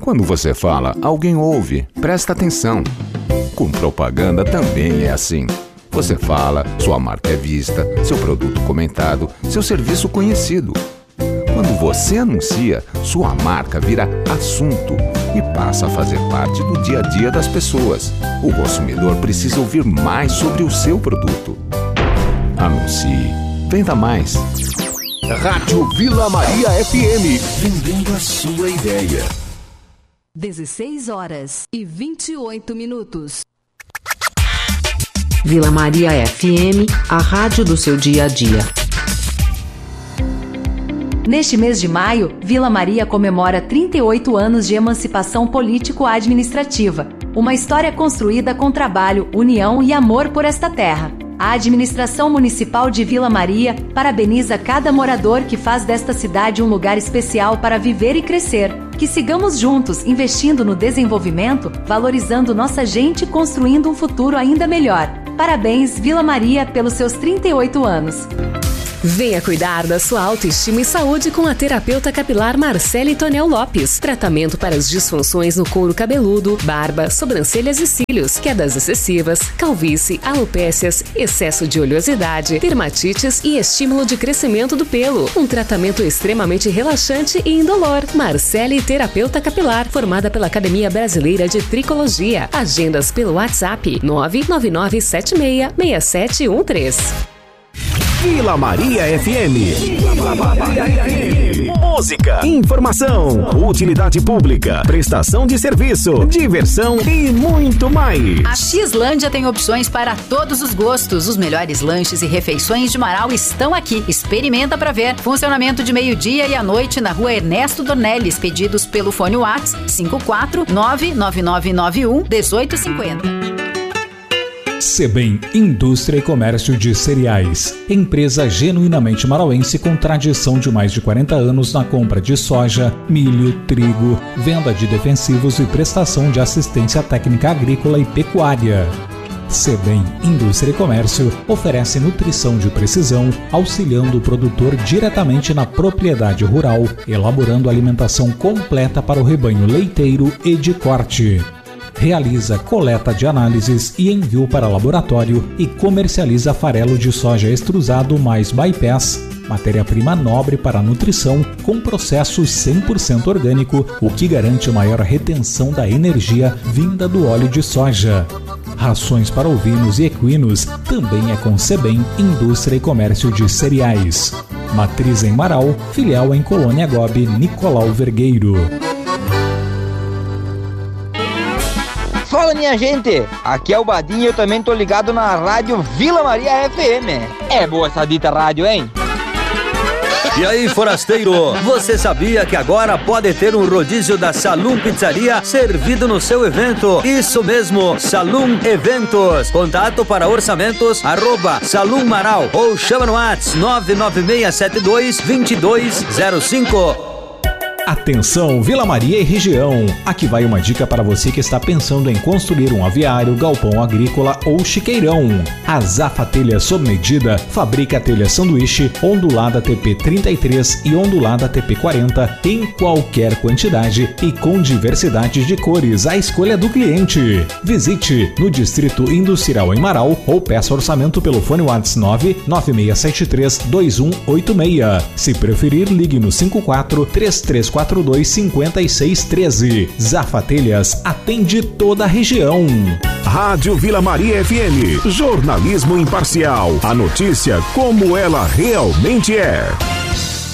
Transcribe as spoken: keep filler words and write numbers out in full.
Quando você fala, alguém ouve, presta atenção. Com propaganda também é assim. Você fala, sua marca é vista, seu produto comentado, seu serviço conhecido. Quando você anuncia, sua marca vira assunto e passa a fazer parte do dia a dia das pessoas. O consumidor precisa ouvir mais sobre o seu produto. Anuncie. Venda mais. Rádio Vila Maria F M. Vendendo a sua ideia. dezesseis horas e vinte e oito minutos. Vila Maria F M, a rádio do seu dia a dia. Neste mês de maio, Vila Maria comemora trinta e oito anos de emancipação político-administrativa, uma história construída com trabalho, união e amor por esta terra. A administração municipal de Vila Maria parabeniza cada morador que faz desta cidade um lugar especial para viver e crescer. Que sigamos juntos, investindo no desenvolvimento, valorizando nossa gente e construindo um futuro ainda melhor. Parabéns, Vila Maria, pelos seus trinta e oito anos. Venha cuidar da sua autoestima e saúde com a terapeuta capilar Marcele Tonel Lopes. Tratamento para as disfunções no couro cabeludo, barba, sobrancelhas e cílios, quedas excessivas, calvície, alopécias, excesso de oleosidade, dermatites e estímulo de crescimento do pelo. Um tratamento extremamente relaxante e indolor. Marcele Terapeuta Capilar, formada pela Academia Brasileira de Tricologia. Agendas pelo WhatsApp nove nove nove sete seis seis sete um três. Vila Maria F M. Vila Maria F M. Música, informação, utilidade pública, prestação de serviço, diversão e muito mais. A Xlândia tem opções para todos os gostos. Os melhores lanches e refeições de Marau estão aqui. Experimenta para ver. Funcionamento de meio-dia e à noite na rua Ernesto Dornelles. Pedidos pelo fone WhatsApp cinco quatro nove nove nove nove um um oito cinco zero. Sebem Indústria e Comércio de Cereais, empresa genuinamente marauense com tradição de mais de quarenta anos na compra de soja, milho, trigo, venda de defensivos e prestação de assistência técnica agrícola e pecuária. Sebem Indústria e Comércio oferece nutrição de precisão, auxiliando o produtor diretamente na propriedade rural, elaborando alimentação completa para o rebanho leiteiro e de corte. Realiza coleta de análises e envio para laboratório e comercializa farelo de soja extrusado mais bypass, matéria-prima nobre para a nutrição com processo cem por cento orgânico, o que garante maior retenção da energia vinda do óleo de soja. Rações para ovinos e equinos também é com Sebem Indústria e Comércio de Cereais. Matriz em Marau, filial em Colônia Gobi, Nicolau Vergueiro. Fala, minha gente, aqui é o Badinho, eu também tô ligado na rádio Vila Maria F M. É boa essa dita rádio, hein? E aí, forasteiro, você sabia que agora pode ter um rodízio da Salum Pizzaria servido no seu evento? Isso mesmo, Salum Eventos. Contato para orçamentos, arroba Salum Marau ou chama no WhatsApp nove nove seis sete dois dois dois zero cinco. Atenção, Vila Maria e região! Aqui vai uma dica para você que está pensando em construir um aviário, galpão agrícola ou chiqueirão. A Zafa Telha sob medida fabrica telha sanduíche, ondulada T P trinta e três e ondulada T P quarenta em qualquer quantidade e com diversidade de cores, à escolha do cliente. Visite no Distrito Industrial em Marau ou peça orçamento pelo fone WhatsApp nove nove seis sete três dois um oito seis. Se preferir, ligue no cinco quatro três três quatro dois cinco seis um três. Zafa Telhas atende toda a região. Rádio Vila Maria F M. Jornalismo imparcial. A notícia como ela realmente é.